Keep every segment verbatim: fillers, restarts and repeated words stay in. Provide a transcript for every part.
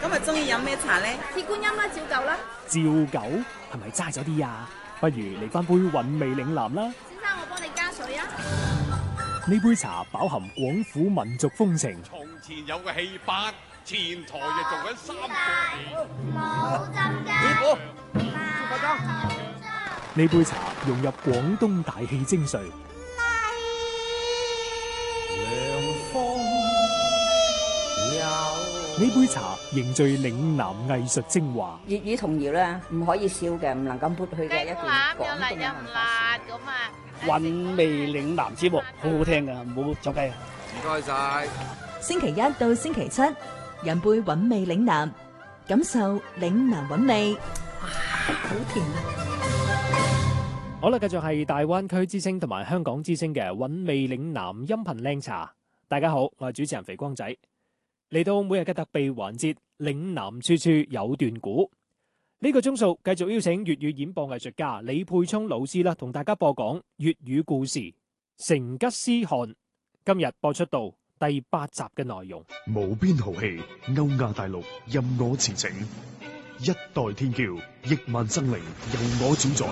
今日中意飲咩茶咧？ 鐵觀音啦，照舊啦。 照舊係咪齋咗啲啊？不如嚟翻杯韻味嶺南啦。 先生，我幫你加水啊。 呢杯茶飽含廣府民族風情。 從前有個戲班，前台就做緊三個冇浸㗎。 師傅， 呢杯茶融入廣東大氣精髓。呢杯茶凝聚嶺南藝術精華。 粵語童謠咧，唔可以少嘅，唔能夠抹去嘅一段廣東嘅文化史。 咁啊， 韻味嶺南節目好好聽噶，唔好走雞啊！ 唔該晒。 星期一到星期七，飲杯韻味嶺南，感受嶺南韻味。哇，好甜啊！ 好啦，繼續係大灣區之聲同埋香港之聲嘅韻味嶺南音頻靚茶。大家好，我係主持人肥光仔。嚟到每日嘅特備環節，嶺南處處有段古。呢、這個鐘數繼續邀請粵語演播藝術家李沛聰老師啦，同大家播講粵語故事《成吉思汗》。今日播出到第八集嘅內容。 無邊豪氣，歐亞大陸任我馳騁，一代天驕，億萬生靈由我主宰。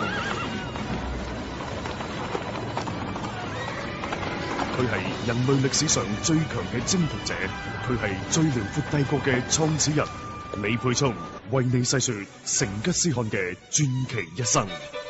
佢係人類歷史上最強嘅征服者，佢係最遼闊帝國嘅創始人。李沛聰為你細說成吉思汗嘅傳奇一生。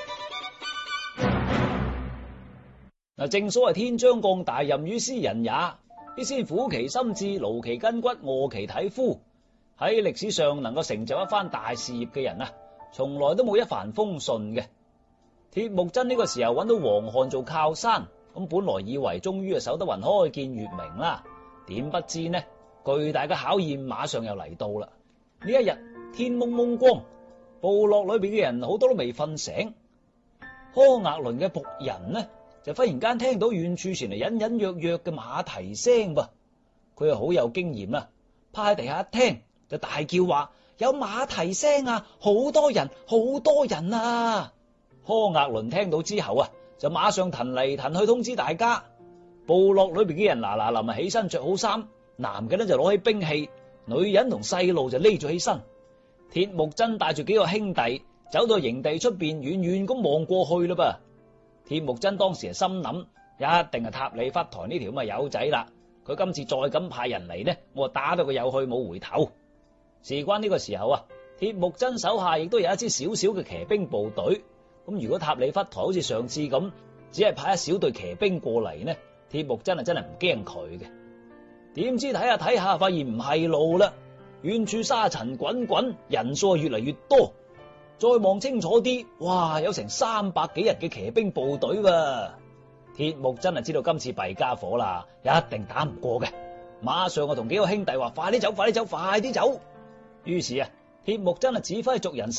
嗱，正所謂天將降大任於斯人也，必先苦其心志，勞其筋骨，餓其體膚。喺歷史上能夠成就一番大事業嘅人啊，從來都冇一帆風順嘅。鐵木真呢個時候揾到黃漢做靠山。咁本來以為終於啊守得雲開見月明啦，點不知呢，巨大嘅考驗馬上又嚟到啦。呢一日天蒙蒙光，部落裏邊嘅人好多都未瞓醒。柯額倫嘅僕人呢就忽然間聽到遠處傳嚟隱隱約約嘅馬蹄聲噃，佢係好有經驗啦，趴喺地下一聽就大叫話：有馬蹄聲啊，好多人，好多人啊！柯額倫聽到之後啊，就馬上騰嚟騰去通知大家，部落裏邊嘅人嗱嗱臨啊起身着好衫，男嘅呢就攞起兵器，女人同細路就匿咗起身。鐵木真帶住幾個兄弟走到營地出邊，遠遠咁望過去啦噃。鐵木真當時係心諗，一定係塔里忽台呢條咁嘅友仔啦，佢今次再咁派人嚟呢，我打到佢有去冇回頭。事關呢個時候啊，鐵木真手下亦都有一支小小嘅騎兵部隊。咁如果塔里忽台好似上次咁，只係派一小隊騎兵過嚟呢，鐵木真係真係唔驚佢嘅。點知睇下睇下，發現唔係路啦，遠處沙塵滾滾，人數越嚟越多。再望清楚啲，哇，有成三百幾人嘅騎兵部隊喎。鐵木真係知道今次弊家伙啦，一定打唔過嘅。馬上我同幾個兄弟話：快啲走，快啲走，快啲走！於是啊，鐵木真係指揮族人